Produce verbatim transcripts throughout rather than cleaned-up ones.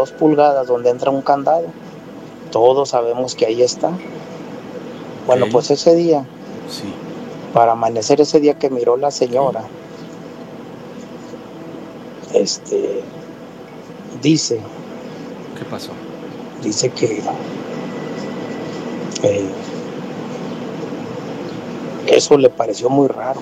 dos pulgadas donde entra un candado. Todos sabemos que ahí está. Bueno, okay. Pues ese día, sí. para amanecer ese día que miró la señora, okay. este, dice, ¿qué pasó? Dice que eh, eso le pareció muy raro.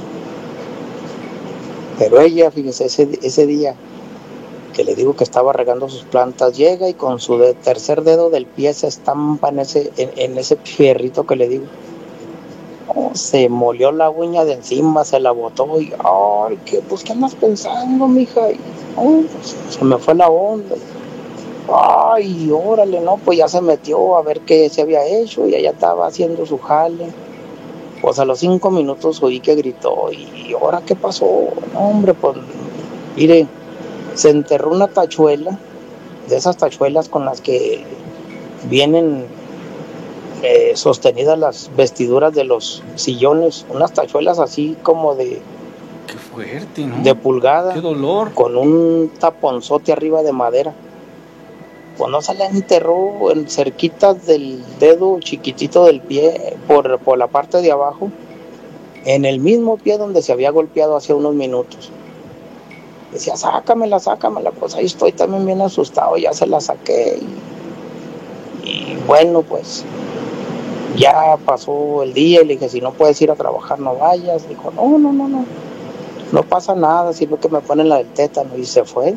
Pero ella, fíjese, ese, ese día que le digo que estaba regando sus plantas, llega y con su de, tercer dedo del pie se estampa en ese, en, en ese fierrito que le digo. Oh, se molió la uña de encima, se la botó y, ay, ¿qué, pues, ¿qué andas pensando, mija? Y, oh, pues, se me fue la onda. Ay, órale, no, pues ya se metió a ver qué se había hecho y ella estaba haciendo su jale. Pues a los cinco minutos oí que gritó, ¿y ahora qué pasó? No, hombre, pues, mire, se enterró una tachuela, de esas tachuelas con las que vienen eh, sostenidas las vestiduras de los sillones, unas tachuelas así como de... Qué fuerte, ¿no? De pulgada. Qué dolor. Con un taponzote arriba de madera. Pues no se le enterró en cerquitas del dedo chiquitito del pie, por, por la parte de abajo, en el mismo pie donde se había golpeado hace unos minutos. Decía, sácamela, sácamela, pues ahí estoy también bien asustado, ya se la saqué. Y, y bueno, pues ya pasó el día y le dije, si no puedes ir a trabajar, no vayas. Dijo, no, no, no, no, no pasa nada, sino que me ponen la del tétano. Y se fue.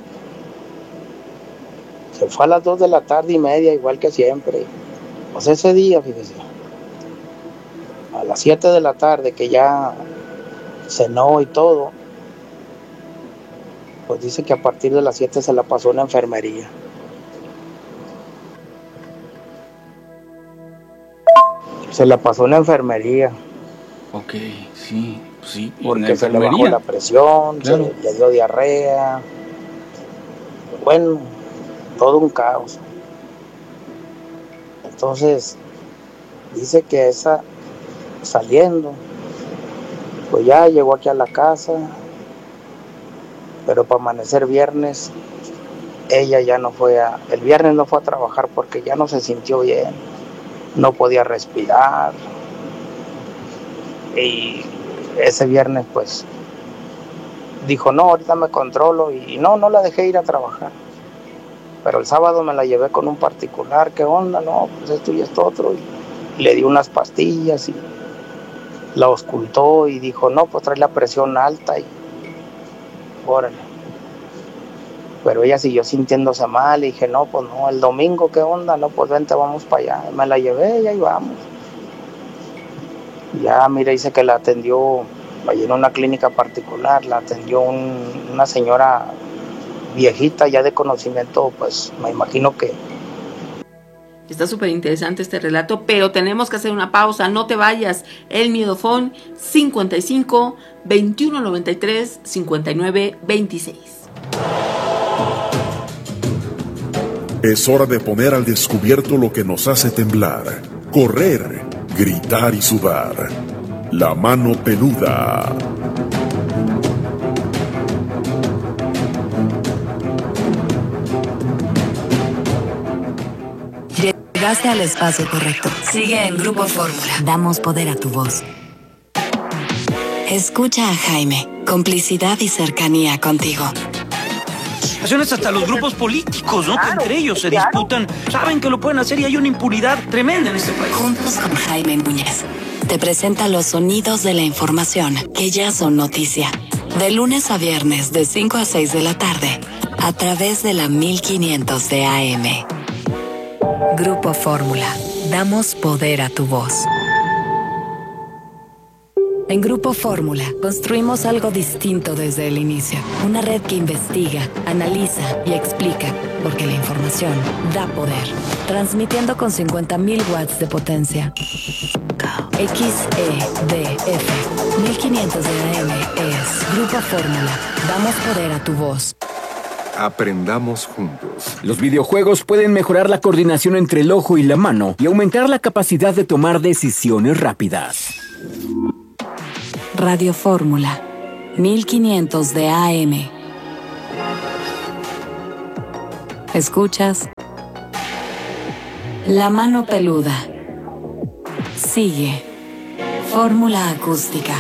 Se fue a las dos de la tarde y media, igual que siempre. Pues ese día, fíjese, a las siete de la tarde, que ya cenó y todo, pues dice que a partir de las siete se la pasó en la enfermería. Se la pasó en la enfermería. Ok, sí, sí. Porque se le bajó la presión, claro. se le dio diarrea. Bueno, todo un caos. Entonces, dice que esa, saliendo, pues ya llegó aquí a la casa, pero para amanecer viernes, ella ya no fue a, el viernes no fue a trabajar porque ya no se sintió bien, no podía respirar. Y ese viernes pues dijo, no, ahorita me controlo, y no, no la dejé ir a trabajar. Pero el sábado me la llevé con un particular, ¿qué onda? No, pues esto y esto otro, y le di unas pastillas y la auscultó y dijo, no, pues trae la presión alta y órale. Pero ella siguió sintiéndose mal y dije, no, pues no, el domingo, ¿qué onda? No, pues vente, vamos para allá. Y me la llevé y ahí vamos. Ya, mira, dice que la atendió, allí en una clínica particular, la atendió un, una señora viejita ya de conocimiento, pues me imagino que... Está súper interesante este relato, pero tenemos que hacer una pausa, no te vayas. El Miedofón cincuenta y cinco, veintiuno noventa y tres, cincuenta y nueve veintiséis. Es hora de poner al descubierto lo que nos hace temblar, correr, gritar y sudar. La mano peluda. Llegaste al espacio correcto. Sigue en Grupo Fórmula. Damos poder a tu voz. Escucha a Jaime. Complicidad y cercanía contigo. Hasta los grupos políticos, ¿no? Claro, que entre ellos se claro. disputan, saben que lo pueden hacer y hay una impunidad tremenda en este país. Juntos con Jaime Núñez, te presenta los sonidos de la información que ya son noticia. De lunes a viernes, de cinco a seis de la tarde, a través de la mil quinientos de A M. Grupo Fórmula. Damos poder a tu voz. En Grupo Fórmula construimos algo distinto desde el inicio. Una red que investiga, analiza y explica, porque la información da poder. Transmitiendo con cincuenta mil watts de potencia. X E D F mil quinientos de A M es Grupo Fórmula. Damos poder a tu voz. Aprendamos juntos. Los videojuegos pueden mejorar la coordinación entre el ojo y la mano y aumentar la capacidad de tomar decisiones rápidas. Radio Fórmula, mil quinientos de A M. Escuchas La mano peluda. Sigue. Fórmula acústica.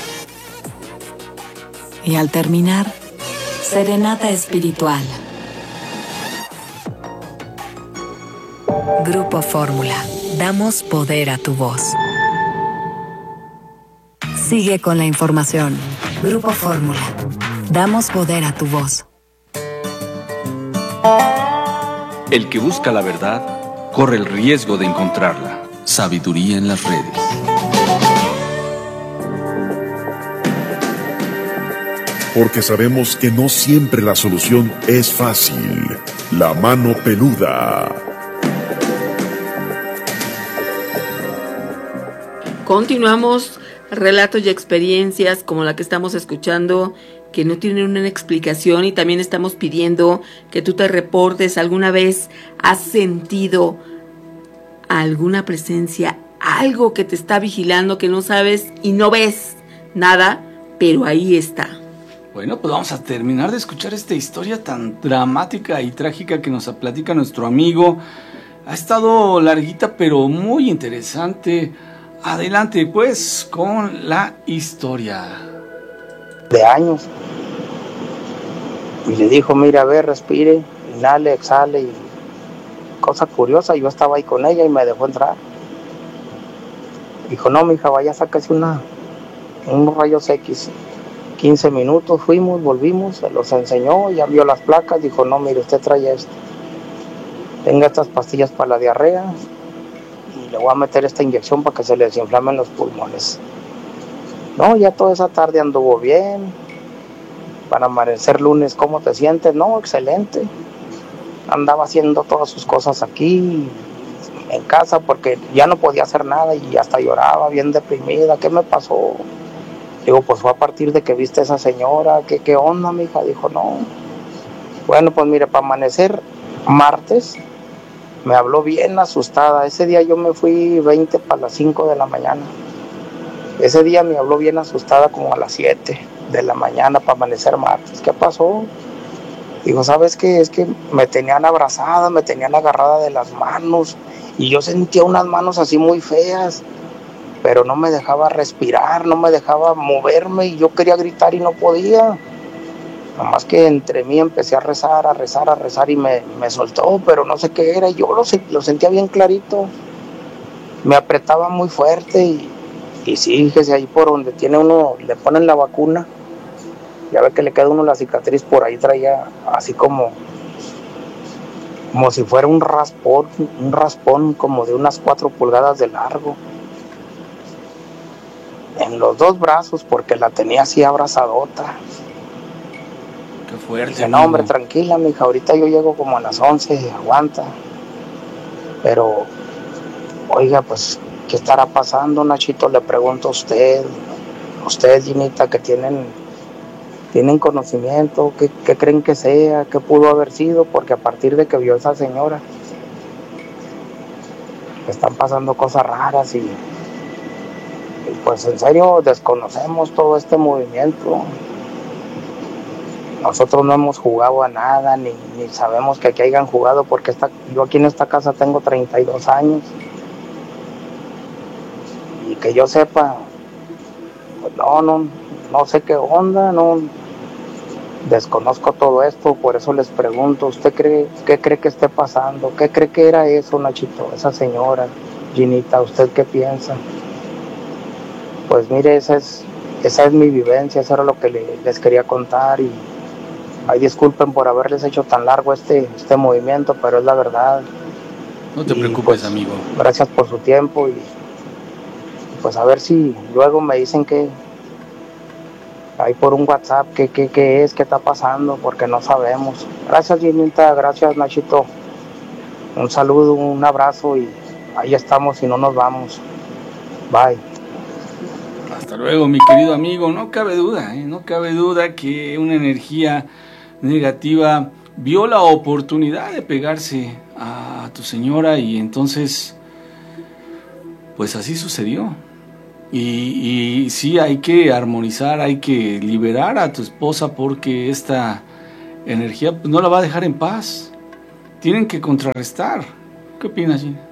Y al terminar, serenata espiritual. Grupo Fórmula. Damos poder a tu voz. Sigue con la información. Grupo Fórmula. Damos poder a tu voz. El que busca la verdad corre el riesgo de encontrarla. Sabiduría en las redes. Porque sabemos que no siempre la solución es fácil. La mano peluda. Continuamos. Relatos y experiencias como la que estamos escuchando, que no tienen una explicación, y también estamos pidiendo que tú te reportes. ¿Alguna vez has sentido alguna presencia, algo que te está vigilando, que no sabes y no ves nada, pero ahí está? Bueno, pues vamos a terminar de escuchar esta historia tan dramática y trágica que nos platica nuestro amigo. Ha estado larguita, pero muy interesante. Adelante, pues, con la historia. De años. Y le dijo, mira, a ver, respire, inhale, exhale. Y cosa curiosa, yo estaba ahí con ella y me dejó entrar. Dijo, no, mija, vaya, sáquese una, unos rayos X. quince minutos, fuimos, volvimos, se los enseñó, ya vio las placas, dijo, no, mire, usted trae esto. Tenga estas pastillas para la diarrea. Le voy a meter esta inyección para que se le desinflamen los pulmones. No, ya toda esa tarde anduvo bien. Para amanecer lunes, ¿cómo te sientes? No, excelente. Andaba haciendo todas sus cosas aquí, en casa, porque ya no podía hacer nada y hasta lloraba, bien deprimida. ¿Qué me pasó? Digo, pues fue a partir de que viste a esa señora. ¿Qué, qué onda, mija? Dijo, no. Bueno, pues mire, para amanecer martes, me habló bien asustada. Ese día yo me fui veinte para las cinco de la mañana. Ese día me habló bien asustada como a las siete de la mañana para amanecer martes. ¿Qué pasó? Digo, ¿sabes qué? Es que me tenían abrazada, me tenían agarrada de las manos y yo sentía unas manos así muy feas, pero no me dejaba respirar, no me dejaba moverme y yo quería gritar y no podía. Nada más que entre mí empecé a rezar, a rezar, a rezar y me, me soltó, pero no sé qué era. Yo lo, lo sentía bien clarito. Me apretaba muy fuerte y, y sí, fíjese, ahí por donde tiene uno, le ponen la vacuna, ya ve que le queda uno la cicatriz, por ahí traía así como, como si fuera un raspón, un raspón como de unas cuatro pulgadas de largo. En los dos brazos, porque la tenía así abrazadota. Qué fuerte. Dice, no, hombre, tranquila, mija, ahorita yo llego como a las once, aguanta. Pero, oiga, pues, ¿qué estará pasando, Nachito? Le pregunto a usted, a usted, Ginita, que tienen, tienen conocimiento, ¿qué, qué creen que sea? ¿Qué pudo haber sido? Porque a partir de que vio a esa señora, están pasando cosas raras y, y pues, en serio, desconocemos todo este movimiento. Nosotros no hemos jugado a nada, ni, ni sabemos que aquí hayan jugado, porque esta, yo aquí en esta casa tengo treinta y dos años. Y que yo sepa, pues no, no, no sé qué onda, no desconozco todo esto, por eso les pregunto, ¿usted cree, qué cree que esté pasando? ¿Qué cree que era eso, Nachito, esa señora? Ginita, ¿usted qué piensa? Pues mire, esa es, esa es mi vivencia, eso era lo que le, les quería contar y ay, disculpen por haberles hecho tan largo este, este movimiento, pero es la verdad. No te y preocupes, pues, amigo. Gracias por su tiempo y pues a ver si luego me dicen que ahí por un WhatsApp qué qué qué es, qué está pasando, porque no sabemos. Gracias, Ginita, gracias, Nachito. Un saludo, un abrazo y ahí estamos y no nos vamos. Bye. Hasta luego, mi querido amigo. No cabe duda, ¿eh? no cabe duda que una energía negativa vio la oportunidad de pegarse a tu señora y entonces, pues así sucedió. Y, y sí, hay que armonizar, hay que liberar a tu esposa porque esta energía pues, no la va a dejar en paz. Tienen que contrarrestar. ¿Qué opinas, Gina?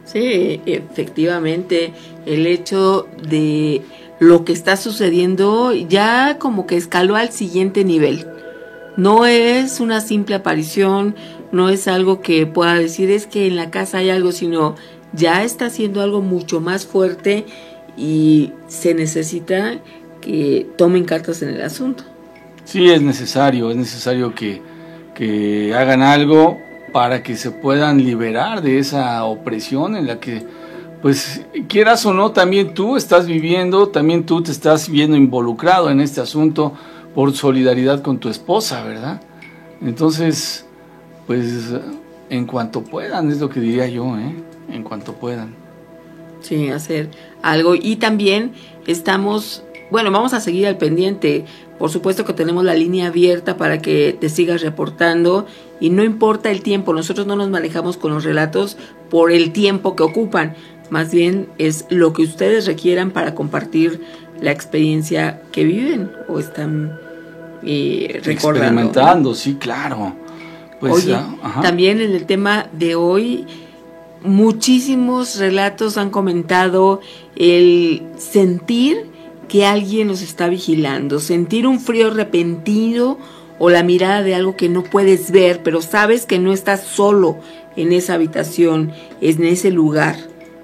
Sí, efectivamente, el hecho de lo que está sucediendo ya como que escaló al siguiente nivel. No es una simple aparición, no es algo que pueda decir es que en la casa hay algo, sino ya está haciendo algo mucho más fuerte y se necesita que tomen cartas en el asunto. Sí, es necesario, es necesario que, que hagan algo para que se puedan liberar de esa opresión en la que, pues, quieras o no, también tú estás viviendo, también tú te estás viendo involucrado en este asunto por solidaridad con tu esposa, ¿verdad? Entonces, pues, en cuanto puedan, es lo que diría yo, ¿eh? En cuanto puedan. Sí, hacer algo. Y también estamos, bueno, vamos a seguir al pendiente. Por supuesto que tenemos la línea abierta para que te sigas reportando y no importa el tiempo, nosotros no nos manejamos con los relatos por el tiempo que ocupan, más bien es lo que ustedes requieran para compartir la experiencia que viven o están eh, recordando. Experimentando, ¿no? Sí, claro. Pues, Oye, ajá. También en el tema de hoy, muchísimos relatos han comentado el sentir que alguien nos está vigilando, sentir un frío repentino o la mirada de algo que no puedes ver, pero sabes que no estás solo en esa habitación, en ese lugar.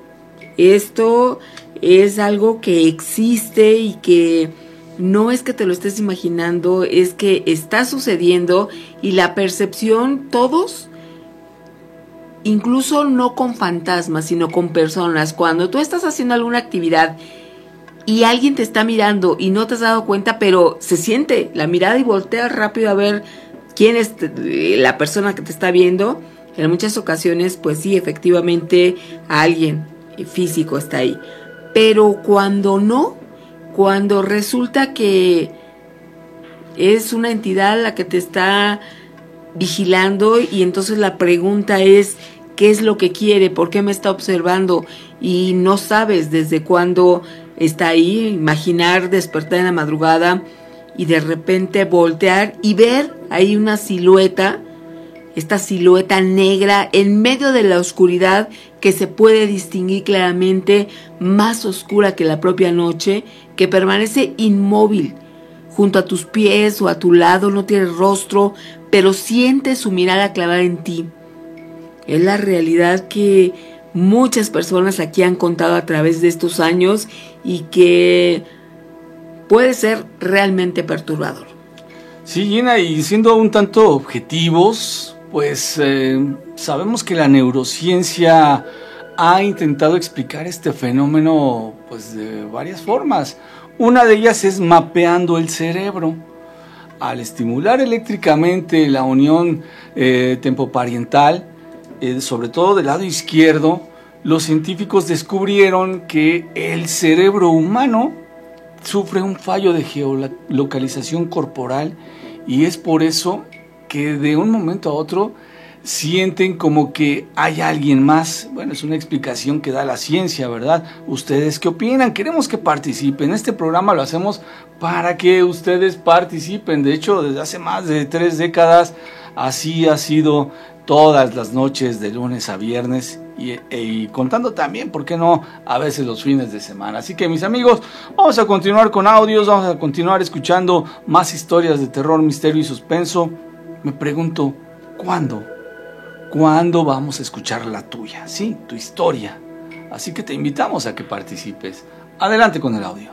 Esto es algo que existe y que no es que te lo estés imaginando, es que está sucediendo y la percepción, todos, incluso no con fantasmas, sino con personas, cuando tú estás haciendo alguna actividad y alguien te está mirando y no te has dado cuenta, pero se siente la mirada y volteas rápido a ver quién es la persona que te está viendo. En muchas ocasiones, pues sí, efectivamente, alguien físico está ahí. Pero cuando no, cuando resulta que es una entidad la que te está vigilando y entonces la pregunta es, ¿qué es lo que quiere? ¿Por qué me está observando? Y no sabes desde cuándo está ahí, imaginar despertar en la madrugada y de repente voltear y ver ahí una silueta, esta silueta negra en medio de la oscuridad que se puede distinguir claramente, más oscura que la propia noche, que permanece inmóvil junto a tus pies o a tu lado, no tiene rostro, pero sientes su mirada clavada en ti. Es la realidad que muchas personas aquí han contado a través de estos años y que puede ser realmente perturbador. Sí, Gina, y siendo un tanto objetivos, pues eh, sabemos que la neurociencia ha intentado explicar este fenómeno pues de varias formas. Una de ellas es mapeando el cerebro. Al estimular eléctricamente la unión eh, temporoparietal, eh, sobre todo del lado izquierdo, los científicos descubrieron que el cerebro humano sufre un fallo de geolocalización corporal y es por eso que de un momento a otro sienten como que hay alguien más. Bueno, es una explicación que da la ciencia, ¿verdad? ¿Ustedes qué opinan? Queremos que participen. Este programa lo hacemos para que ustedes participen. De hecho, desde hace más de tres décadas, así ha sido todas las noches de lunes a viernes y, y contando también, ¿por qué no?, a veces los fines de semana. Así que, mis amigos, vamos a continuar con audios, vamos a continuar escuchando más historias de terror, misterio y suspenso. Me pregunto, ¿cuándo? ¿Cuándo vamos a escuchar la tuya? Sí, tu historia. Así que te invitamos a que participes. Adelante con el audio.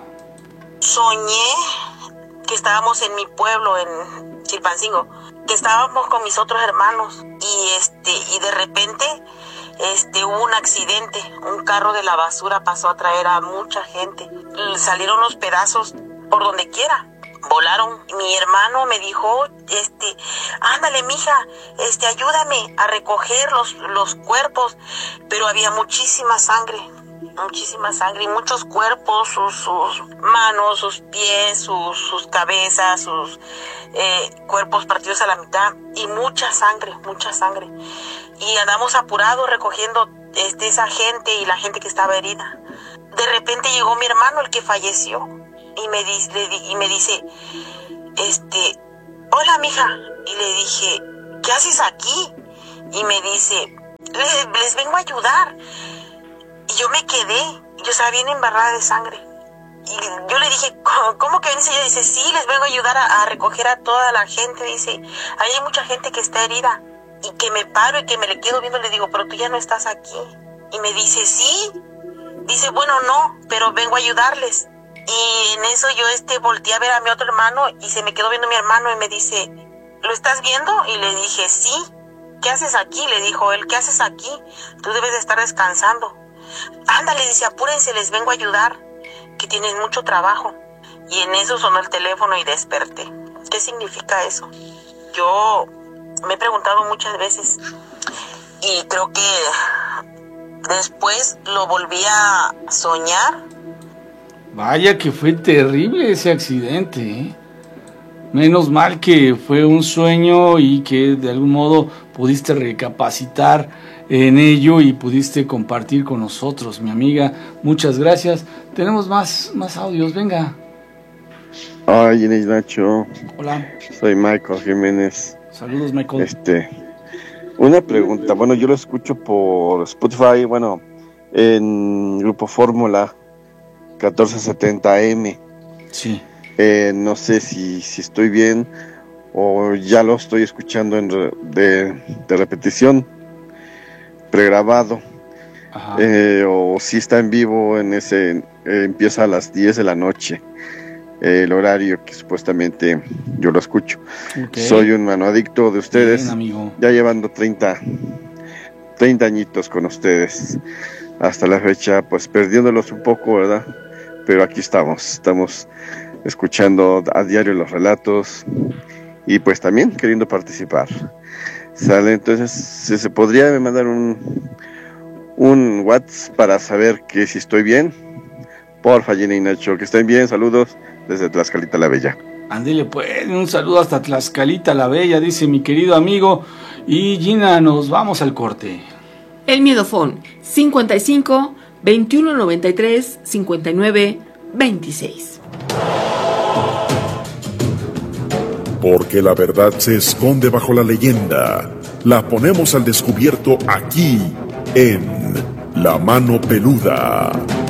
Soñé que estábamos en mi pueblo, en Chilpancingo, que estábamos con mis otros hermanos y este y de repente este hubo un accidente. Un carro de la basura pasó a traer a mucha gente. Salieron los pedazos por donde quiera. Volaron. Mi hermano me dijo, este, ándale, mija, este, ayúdame a recoger los, los cuerpos, pero había muchísima sangre, muchísima sangre y muchos cuerpos, sus, sus manos, sus pies, sus, sus cabezas, sus eh, cuerpos partidos a la mitad y mucha sangre, mucha sangre. Y andamos apurados recogiendo este, esa gente y la gente que estaba herida. De repente llegó mi hermano, el que falleció. Y me, dice, le, y me dice, este, hola, mija. Y le dije, ¿qué haces aquí? Y me dice, les, les vengo a ayudar. Y yo me quedé, yo estaba bien embarrada de sangre. Y yo le dije, ¿cómo que vienes? Y ella dice, sí, les vengo a ayudar a, a recoger a toda la gente. Dice, ahí hay mucha gente que está herida. Y que me paro y que me le quedo viendo, le digo, pero tú ya no estás aquí. Y me dice, sí. Dice, bueno, no, pero vengo a ayudarles. Y en eso yo este volteé a ver a mi otro hermano y se me quedó viendo mi hermano y me dice, ¿lo estás viendo? Y le dije, sí. ¿Qué haces aquí? Le dijo él, ¿qué haces aquí? Tú debes de estar descansando. Ándale, dice, apúrense, les vengo a ayudar, que tienen mucho trabajo. Y en eso sonó el teléfono y desperté. ¿Qué significa eso? Yo me he preguntado muchas veces y creo que después lo volví a soñar. Vaya que fue terrible ese accidente, ¿eh? Menos mal que fue un sueño y que de algún modo pudiste recapacitar en ello y pudiste compartir con nosotros, mi amiga. Muchas gracias. Tenemos más, más audios, venga. Ay, Inés Nacho. Hola. Soy Michael Jiménez. Saludos, Michael. Este, una pregunta. Bueno, yo lo escucho por Spotify, bueno, en Grupo Fórmula catorce setenta eme. Sí. Eh, no sé si, si estoy bien o ya lo estoy escuchando en re, de, de repetición, pregrabado. Eh, o si está en vivo en ese, eh, empieza a las diez de la noche, eh, el horario que supuestamente yo lo escucho. Okay. Soy un mano adicto de ustedes. Bien, amigo. Ya llevando treinta, treinta añitos con ustedes hasta la fecha, pues perdiéndolos un poco, ¿verdad? Pero aquí estamos, estamos escuchando a diario los relatos y pues también queriendo participar. Sale, entonces, si se podría me mandar un un WhatsApp para saber que si estoy bien. Porfa, Gina y Nacho, que estén bien. Saludos desde Tlaxcalita la Bella. Ándele pues, un saludo hasta Tlaxcalita la Bella, dice mi querido amigo. Y Gina, nos vamos al corte. El Miedofón, cincuenta y cinco, veintiuno noventa y tres, cincuenta y nueve, veintiséis. Porque la verdad se esconde bajo la leyenda. La ponemos al descubierto aquí, en La Mano Peluda.